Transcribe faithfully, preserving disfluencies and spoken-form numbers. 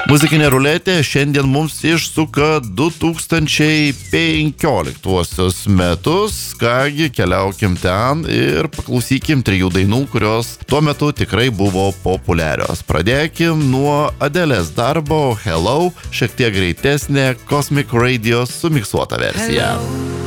Muzikinė ruletė šiandien mums išsuka du tūkstančiai penkioliktuosius metus. Kągi, keliaukim ten ir paklausykim trijų dainų, kurios tuo metu tikrai buvo populiarios. Pradėkim nuo Adelės darbo Hello, šiek tiek greitesnė Cosmic Radio sumiksuota versija. Hello.